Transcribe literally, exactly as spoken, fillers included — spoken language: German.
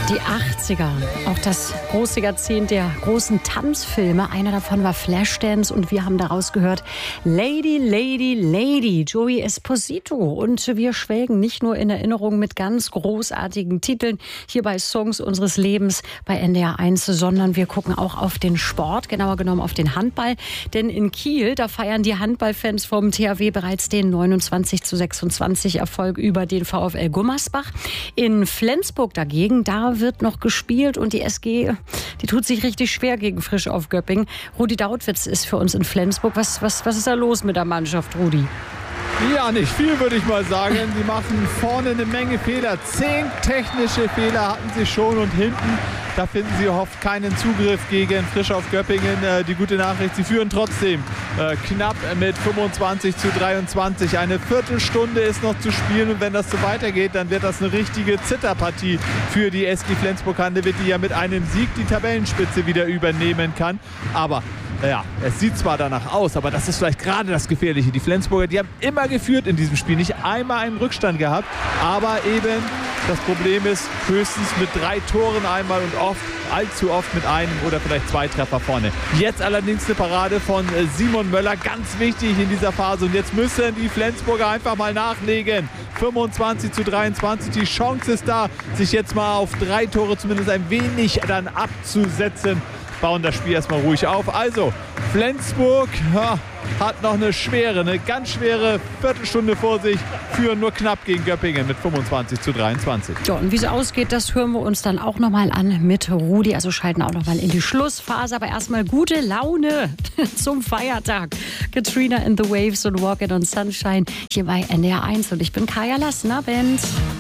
Die achtziger, auch das große Jahrzehnt der großen Tanzfilme. Einer davon war Flashdance und wir haben daraus gehört Lady, Lady, Lady, Joey Esposito. Und wir schwelgen nicht nur in Erinnerung mit ganz großartigen Titeln hier bei Songs unseres Lebens bei N D R eins, sondern wir gucken auch auf den Sport, genauer genommen auf den Handball. Denn in Kiel, da feiern die Handballfans vom T H W bereits den neunundzwanzig zu sechsundzwanzig Erfolg über den VfL Gummersbach. In Flensburg dagegen, da wird noch gespielt und die S G, die tut sich richtig schwer gegen Frisch auf Göppingen. Rudi Dautwitz ist für uns in Flensburg. Was, was, was ist da los mit der Mannschaft, Rudi? Ja, nicht viel, würde ich mal sagen. Sie machen vorne eine Menge Fehler. Zehn technische Fehler hatten sie schon und hinten, da finden sie oft keinen Zugriff gegen Frisch auf Göppingen. Äh, die gute Nachricht, sie führen trotzdem äh, knapp mit fünfundzwanzig zu dreiundzwanzig. Eine Viertelstunde ist noch zu spielen und wenn das so weitergeht, dann wird das eine richtige Zitterpartie für die S G Flensburg-Handewitt, die ja mit einem Sieg die Tabellenspitze wieder übernehmen kann. Aber ja, es sieht zwar danach aus, aber das ist vielleicht gerade das Gefährliche. Die Flensburger, die haben immer geführt in diesem Spiel, nicht einmal einen Rückstand gehabt. Aber eben das Problem ist höchstens mit drei Toren einmal und oft, allzu oft mit einem oder vielleicht zwei Treffer vorne. Jetzt allerdings eine Parade von Simon Möller, ganz wichtig in dieser Phase. Und jetzt müssen die Flensburger einfach mal nachlegen. fünfundzwanzig zu dreiundzwanzig, die Chance ist da, sich jetzt mal auf drei Tore zumindest ein wenig dann abzusetzen. Bauen das Spiel erstmal ruhig auf. Also, Flensburg ja, hat noch eine schwere, eine ganz schwere Viertelstunde vor sich, führen nur knapp gegen Göppingen mit fünfundzwanzig zu dreiundzwanzig. Ja, und wie es ausgeht, das hören wir uns dann auch nochmal an mit Rudi. Also schalten auch nochmal in die Schlussphase. Aber erstmal gute Laune zum Feiertag. Katrina and the Waves und Walking on Sunshine hier bei N D R eins. Und ich bin Kaya Lassner. Abend.